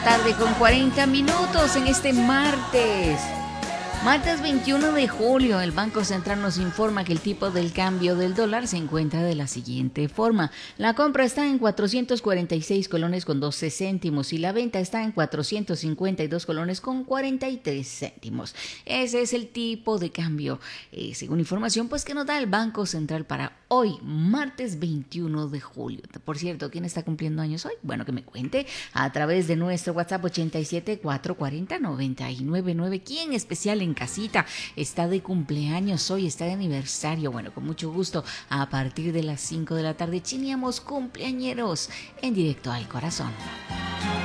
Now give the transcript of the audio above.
Tarde con 40 minutos en este martes. Martes 21 de julio, el Banco Central nos informa que el tipo del cambio del dólar se encuentra de la siguiente forma. La compra está en 446 colones con 12 céntimos y la venta está en 452 colones con 43 céntimos. Ese es el tipo de cambio, según información pues que nos da el Banco Central para hoy, martes 21 de julio. Por cierto, ¿quién está cumpliendo años hoy? Bueno, que me cuente a través de nuestro WhatsApp 87 440 999. ¿Quién especial en casita está de cumpleaños hoy, está de aniversario? Bueno, con mucho gusto, a partir de las 5 de la tarde chineamos cumpleañeros en directo al corazón.